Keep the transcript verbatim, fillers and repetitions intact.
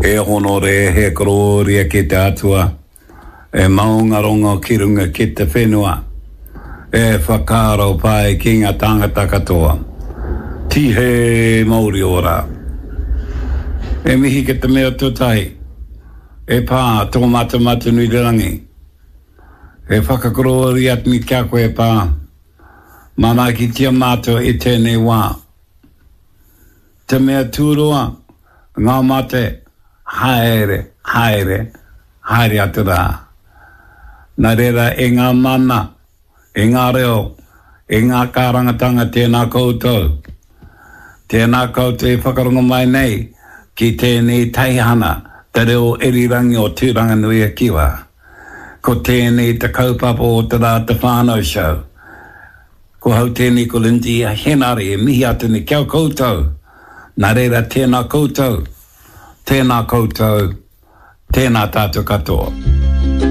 E honore he kororia ki te atua. E maungaronga ki runga ki te whenua. E whakaro pai ki ngā tangata katoa. Tihe mauri ora. E mihi ke te mea tutai. E pā tō mata mata nui rangi. E whakakorori atni kia koe pā. Mana ki tia mātua e tēnei wā. Te mea tūroa, ngā mate, haere, haere, haere atu rā. Nā reira e ngā mana, e ngā reo, e ngā kārangatanga tēnā koutou. Tēnā koutou e whakaronga mai nei, ki tēnei taihana, te reo erirangi o tūranga nui a kiwa. Ko tēnei te kaupapa o te rā te whānau show. Ko hau tēnei ko Lindy a henare e mihi atu ni kia koutou. Nā reira tēnā koutou, tēnā koutou, tēnā tātou katoa.